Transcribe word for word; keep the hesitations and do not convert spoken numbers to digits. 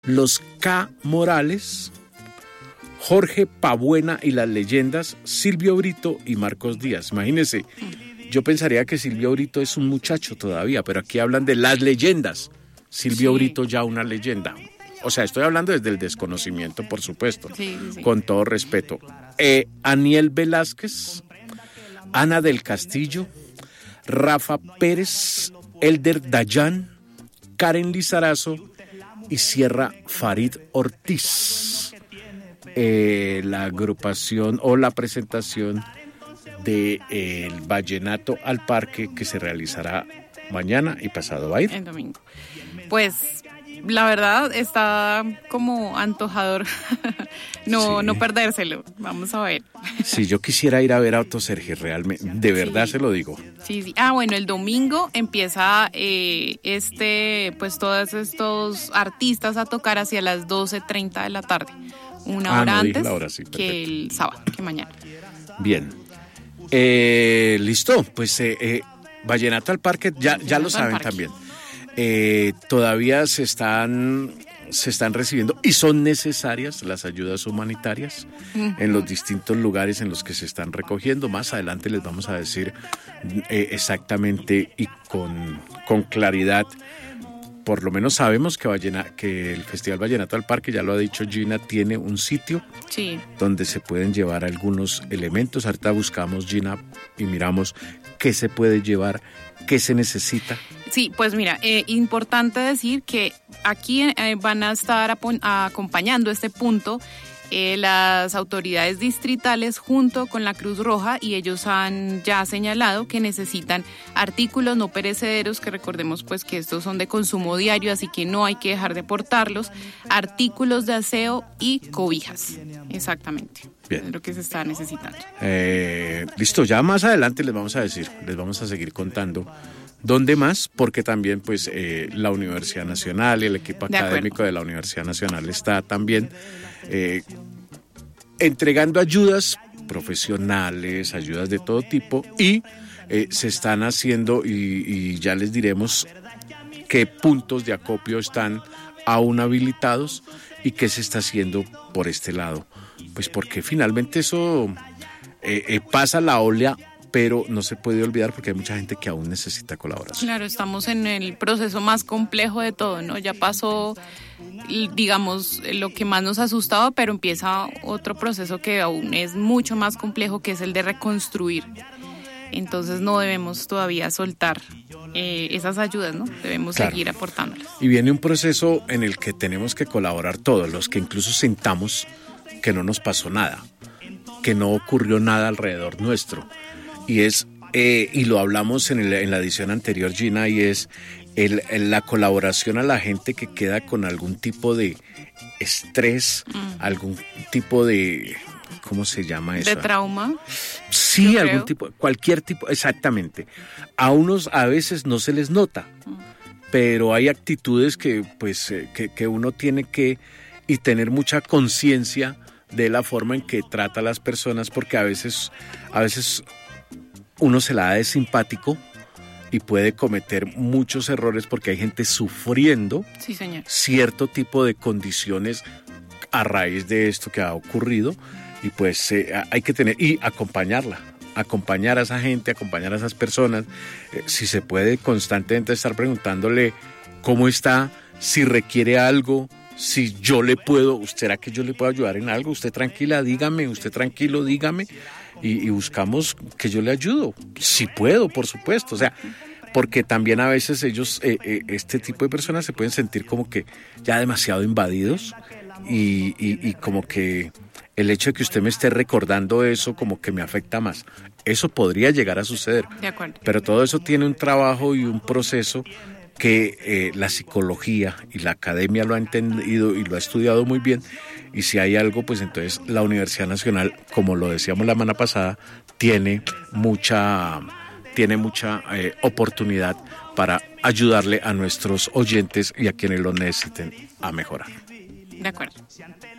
Los K. Morales, Jorge Pabuena y las leyendas, Silvio Brito y Marcos Díaz. Imagínense, yo pensaría que Silvio Brito es un muchacho todavía, pero aquí hablan de las leyendas. Silvio sí. Brito ya una leyenda. O sea, estoy hablando desde el desconocimiento, por supuesto, sí, sí, sí. Con todo respeto. Eh, Aniel Velázquez, Ana del Castillo, Rafa Pérez, Elder Dayan, Karen Lizarazo y Sierra Farid Ortiz. Eh, la agrupación o la presentación del de, eh, Vallenato al Parque que se realizará mañana y pasado. ¿Va a ir? El domingo. Pues la verdad está como antojador no, sí. no perdérselo. Vamos a ver. Sí, yo quisiera ir a ver a Otto Sergi, realmente, de verdad sí. se lo digo. Sí, sí. Ah, bueno, el domingo empieza eh, este, pues todos estos artistas a tocar hacia las doce treinta de la tarde. Una ah, hora no, antes hora, sí, que el sábado, que mañana. Bien. Eh, listo, pues eh, eh, Vallenato al Parque, ya, ya lo saben también. Eh, todavía se están, se están recibiendo y son necesarias las ayudas humanitarias uh-huh. en los distintos lugares en los que se están recogiendo. Más adelante les vamos a decir eh, exactamente y con, con claridad. Por lo menos sabemos que, Vallena, que el Festival Vallenato al Parque, ya lo ha dicho Gina, tiene un sitio sí. donde se pueden llevar algunos elementos. Ahorita buscamos, Gina, y miramos qué se puede llevar, qué se necesita. Sí, pues mira, eh, importante decir que aquí eh, van a estar apon- acompañando este punto eh, las autoridades distritales junto con la Cruz Roja, y ellos han ya señalado que necesitan artículos no perecederos, que recordemos pues que estos son de consumo diario, así que no hay que dejar de portarlos, artículos de aseo y cobijas, exactamente. Bien. Es lo que se está necesitando. Eh, listo, ya más adelante les vamos a decir, les vamos a seguir contando dónde más, porque también pues eh, la Universidad Nacional y el equipo de académico acuerdo. de la Universidad Nacional está también eh, entregando ayudas profesionales, ayudas de todo tipo, y eh, se están haciendo, y, y ya les diremos qué puntos de acopio están aún habilitados y qué se está haciendo por este lado. Pues porque finalmente eso eh, eh, pasa la ola, pero no se puede olvidar porque hay mucha gente que aún necesita colaboración. Claro, estamos en el proceso más complejo de todo, ¿no? Ya pasó, digamos, lo que más nos asustaba, pero empieza otro proceso que aún es mucho más complejo, que es el de reconstruir. Entonces no debemos todavía soltar eh, esas ayudas, ¿no? Debemos claro. seguir aportándolas. Y viene un proceso en el que tenemos que colaborar todos, los que incluso sintamos que no nos pasó nada, que no ocurrió nada alrededor nuestro. Y es, eh, y lo hablamos en, el, en la edición anterior, Gina, y es el, el, la colaboración a la gente que queda con algún tipo de estrés, mm. algún tipo de, ¿cómo se llama eso? ¿De trauma? Sí, algún tipo, cualquier tipo, exactamente. A unos a veces no se les nota, mm. pero hay actitudes que, pues, eh, que, que uno tiene que y tener mucha conciencia de la forma en que trata a las personas, porque a veces, a veces uno se la da de simpático y puede cometer muchos errores porque hay gente sufriendo sí, señor. cierto tipo de condiciones a raíz de esto que ha ocurrido, y pues eh, hay que tener y acompañarla, acompañar a esa gente, acompañar a esas personas, eh, si se puede constantemente estar preguntándole cómo está, si requiere algo, si yo le puedo, ¿será que yo le puedo ayudar en algo? Usted tranquila, dígame, usted tranquilo, dígame, y, y buscamos que yo le ayudo, si puedo, por supuesto, o sea, porque también a veces ellos, eh, eh, este tipo de personas se pueden sentir como que ya demasiado invadidos, y, y, y como que el hecho de que usted me esté recordando eso como que me afecta más. Eso podría llegar a suceder. De acuerdo. Pero todo eso tiene un trabajo y un proceso que eh, la psicología y la academia lo ha entendido y lo ha estudiado muy bien, y si hay algo, pues entonces la Universidad Nacional, como lo decíamos la semana pasada, tiene mucha, tiene mucha eh, oportunidad para ayudarle a nuestros oyentes y a quienes lo necesiten a mejorar. De acuerdo.